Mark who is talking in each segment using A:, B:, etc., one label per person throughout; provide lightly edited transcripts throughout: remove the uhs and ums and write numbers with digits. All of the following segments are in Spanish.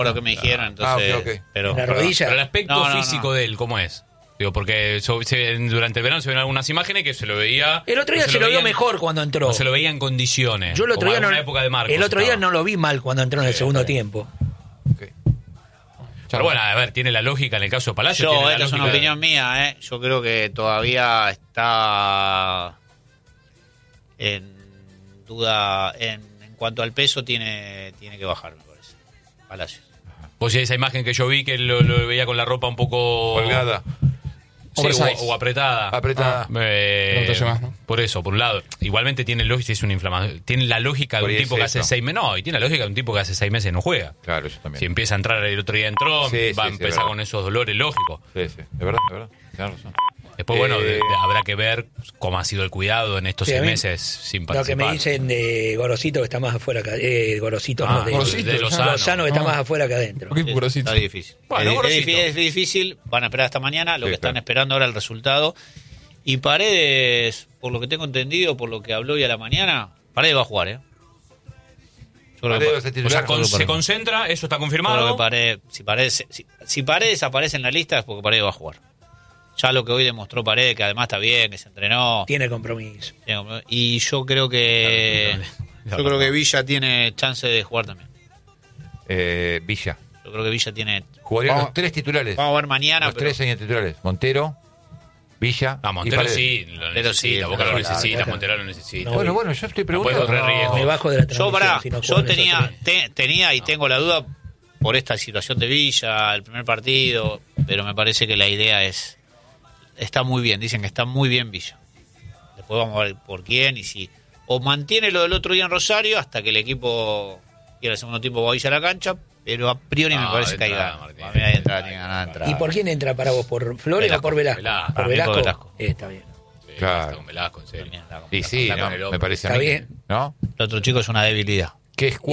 A: Por lo que me dijeron, entonces...
B: okay.
A: Pero,
C: ¿La rodilla?
D: Pero el aspecto físico de él, ¿cómo es? Digo, porque durante el verano se ven algunas imágenes que se lo veía...
C: El otro día se lo vio mejor cuando entró.
D: No se lo veía en condiciones.
C: Yo el otro día
D: en una época de Marcos
C: el otro día
D: estaba.
C: no lo vi mal cuando entró en el segundo tiempo.
B: Okay.
D: Pero bueno, a ver, tiene la lógica en el caso de Palacio.
A: Esta es una opinión mía, Yo creo que todavía está en duda en cuanto al peso, tiene que bajar, me parece. Palacios.
D: Pues esa imagen que yo vi que lo veía con la ropa un poco...
B: Colgada.
D: Sí, o apretada.
B: Apretada.
D: Por eso, por un lado. Igualmente tiene lógica, es una inflamación. Tiene la lógica de un tipo que hace 6 meses. No, y tiene la lógica de un tipo que hace 6 meses no juega.
B: Claro, eso también.
D: Si empieza a entrar, el otro día entró, va a empezar con esos dolores, lógico.
B: Sí, es verdad. Tienes razón.
D: Después, bueno, habrá que ver cómo ha sido el cuidado en estos 6 meses sin participar.
C: Lo que me dicen de Gorosito que está más afuera que Gorosito,
D: de
C: Lozano que está más afuera que adentro.
A: Está difícil.
D: Bueno,
A: es difícil, van a esperar hasta mañana, lo que están esperando ahora el resultado. Y Paredes, por lo que tengo entendido, por lo que habló hoy a la mañana, Paredes va a jugar,
D: se concentra, eso está confirmado.
A: Si Paredes aparece en la lista es porque Paredes va a jugar. Ya lo que hoy demostró Paredes, que además está bien, que se entrenó.
C: Tiene compromiso.
A: Y yo creo que Villa tiene chance de jugar también.
B: Villa.
A: Yo creo que Villa tiene...
B: Jugarían los 3 titulares.
A: Vamos a ver mañana.
B: Los 3 serían titulares. Montero, Villa.
D: Montero sí, lo necesita. Boca lo necesita, Montero lo necesita.
B: Bueno, yo estoy preguntando.
C: Me bajo de la transmisión.
A: Yo tenía y tengo la duda por esta situación de Villa, el primer partido, pero me parece que la idea está muy bien. Dicen que está muy bien Villa. Después vamos a ver por quién y si... O mantiene lo del otro día en Rosario hasta que el equipo quiera el segundo tiempo va a ir a la cancha, pero a priori me parece que hay ganas. A mí hay entrada, tiene ganas de entrar.
C: ¿Y por quién entra para vos? ¿Por Flores o por Velasco?
A: ¿Por Velasco?
C: Está bien.
D: Sí,
B: claro.
D: con Velasco, en serio.
B: Y sí, me parece a mí.
C: Está bien.
B: ¿No?
A: El otro chico es una debilidad.
B: Que es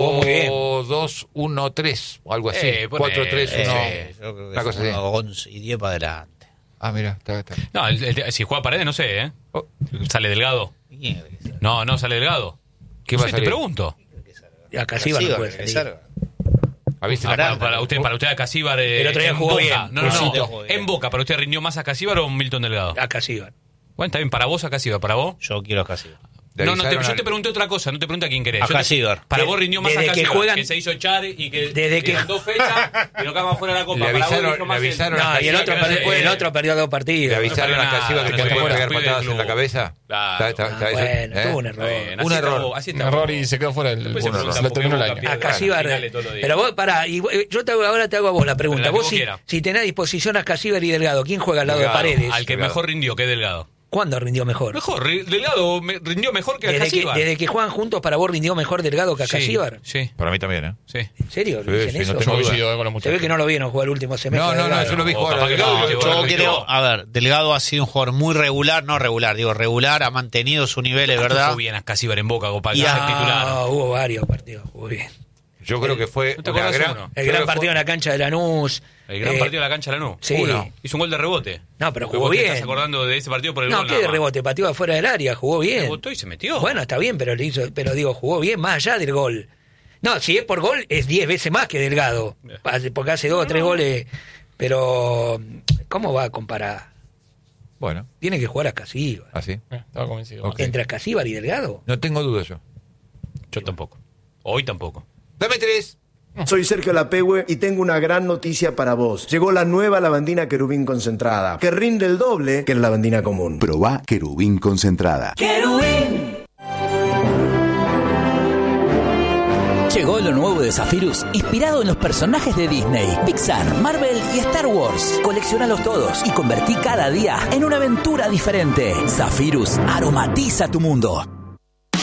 B: 4-2-1-3 o algo así. 4-3-1. Una cosa así.
A: 11 y 10 para adelante.
B: Ah, mira, está.
D: No, si juega Paredes, no sé, ¿Sale Delgado? No, sale Delgado.
B: ¿Qué va a salir?
D: Te pregunto.
C: A Casíbar no puede salir.
D: Para usted a Casíbar
C: el otro día jugó bien.
D: No. En Boca, ¿para usted rindió más a Casíbar o Milton Delgado?
C: A Casíbar.
D: Bueno, está bien, para vos a Casíbar, ¿para vos?
A: Yo quiero a Casíbar.
D: Yo te pregunté otra cosa, no te pregunté a quién querés.
A: A Casíbar.
D: Para vos rindió más a Casíbar, que se hizo echar y que
C: desde que
D: 2 fechas y no acabamos fuera de la Copa.
B: Le avisaron
C: y el otro perdió 2 partidos.
B: Le avisaron a Casíbar que tenía que pegar patadas en la cabeza.
C: Bueno, tuvo un error.
B: Un
E: error y se quedó fuera. Se lo terminó el año.
C: A Casíbar. Pero vos, pará, yo ahora te hago a vos la pregunta. Vos si tenés a disposición a Casíbar y Delgado, ¿quién juega al lado de Paredes?
D: Al que mejor rindió, que Delgado.
C: ¿Cuándo rindió mejor?
D: Delgado rindió mejor que Casíbar.
C: Desde que juegan juntos, ¿para vos rindió mejor Delgado que a Casíbar?
B: Sí. Para mí también,
D: Sí.
C: ¿En serio?
B: Sí,
C: ¿Dicen eso?
E: No coincido con los muchachos.
C: Se ve que no lo vieron jugar el último semestre.
B: No, yo lo vi jugar.
A: Yo quiero, a ver, Delgado ha sido un jugador muy regular, regular, ha mantenido su nivel, es verdad.
D: Jugó bien a Casíbar en Boca, para
C: y
D: ser titular.
C: Hubo varios partidos, jugó bien.
B: Yo creo que fue
C: el gran partido en la cancha de Lanús.
D: El gran partido de la cancha de Lanús.
C: Sí.
D: Hizo un gol de rebote.
C: No, pero jugó bien.
D: ¿Estás acordando de ese partido por el gol?
C: No, ¿qué de rebote? Pateó afuera del área, jugó bien.
D: Rebotó y se metió.
C: Bueno, está bien, pero jugó bien más allá del gol. No, si es por gol, es 10 veces más que Delgado. Porque hace 2 o 3 goles. Pero, ¿cómo va a comparar?
B: Bueno.
C: Tiene que jugar a Casíbar.
B: ¿Ah, sí?
E: Estaba convencido.
B: Okay.
C: ¿Entre Casíbar y Delgado?
B: No tengo dudas yo.
D: Yo tampoco. Hoy tampoco.
B: Dame 3.
F: Soy Sergio Lapehue y tengo una gran noticia para vos. Llegó la nueva lavandina Querubín concentrada, que rinde el doble que la lavandina común.
G: Probá Querubín concentrada.
H: ¡Querubín! Llegó lo nuevo de Zephyrus, inspirado en los personajes de Disney, Pixar, Marvel y Star Wars. Colecciónalos todos y convertí cada día en una aventura diferente. Zephyrus aromatiza tu mundo.